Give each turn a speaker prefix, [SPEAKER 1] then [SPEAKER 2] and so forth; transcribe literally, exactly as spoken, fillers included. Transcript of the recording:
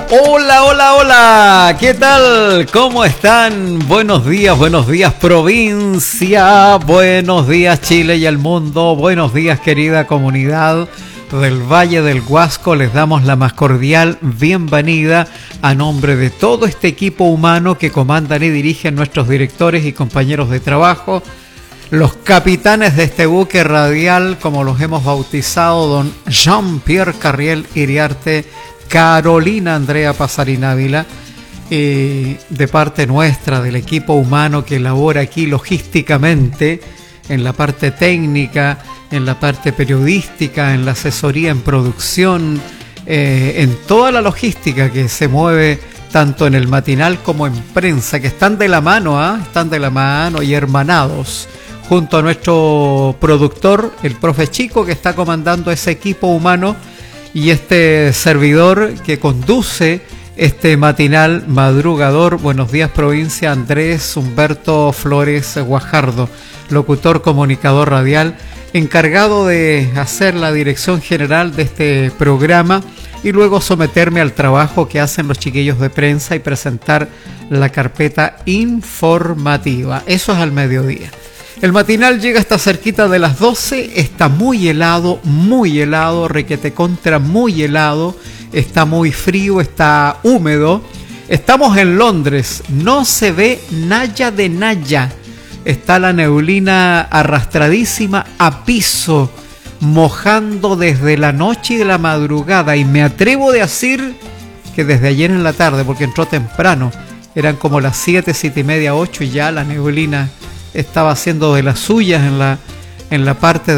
[SPEAKER 1] Hola, hola, hola, ¿qué tal? ¿Cómo están? Buenos días, buenos días provincia, buenos días Chile y el mundo, buenos días querida comunidad del Valle del Huasco. Les damos la más cordial bienvenida a nombre de todo este equipo humano que comandan y dirigen nuestros directores y compañeros de trabajo, los capitanes de este buque radial, como los hemos bautizado, don Jean-Pierre Carriel Iriarte, Carolina Andrea Pasarín Ávila, eh, de parte nuestra, del equipo humano que elabora aquí logísticamente, en la parte técnica, en la parte periodística, en la asesoría en producción, eh, en toda la logística que se mueve tanto en el matinal como en prensa, que están de la mano, ¿eh? están de la mano y hermanados, junto a nuestro productor, el profe Chico, que está comandando ese equipo humano, y este servidor que conduce este matinal madrugador. Buenos días provincia, Andrés Humberto Flores Guajardo, locutor, comunicador radial, encargado de hacer la dirección general de este programa y luego someterme al trabajo que hacen los chiquillos de prensa y presentar la carpeta informativa. Eso es al mediodía. El matinal llega hasta cerquita de las doce, está muy helado, muy helado, requete contra muy helado, está muy frío, está húmedo. Estamos en Londres, no se ve naya de naya, está la neblina arrastradísima a piso, mojando desde la noche y de la madrugada, y me atrevo a decir que desde ayer en la tarde, porque entró temprano, eran como las siete, siete y media, ocho, y ya la neblina estaba haciendo de las suyas en la, en la parte de